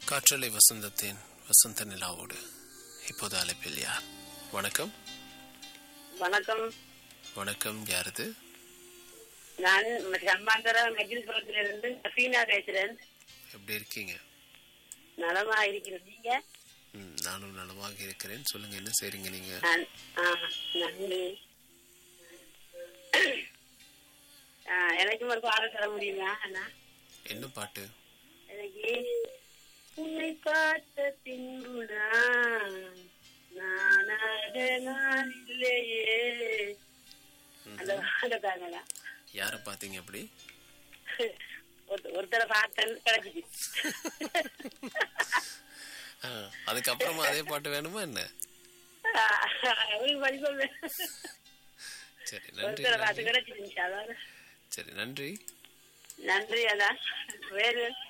காற்றலை வசந்தத்தின் வசந்த நிலாவோடு இப்போது அழைப்பில் யார்? வணக்கம். வணக்கம். வணக்கம், யாரது? நான் சம்பாந்தர மஜில்புரத்திலிருந்து சஃபீனா பேசுறேன். எப்படி இருக்கீங்க? நலமா இருக்கிறேன். நீங்க? நானும் நலமாக இருக்கிறேன். சொல்லுங்க, என்ன செய்றீங்க நீங்க? நன்றி. எனக்கும் ஒரு பாடல் தர முடியுமா அண்ணா? என்ன பாட்டு? எனக்கு உன்னை பார்த்த பின்புதான் நானாக நான் இல்லையே அந்த தாங்களா? யார பாத்தீங்க அப்படி? ஒருத்தர பார்த்தேன், கிடைச்சிச்சு. அதுக்கப்புறமா அதே பாட்டு வேணுமா என்ன? சரி, நன்றி. கிடைச்சிருந்துச்சு. அதான். சரி, நன்றி. நன்றி. அதான் வேறு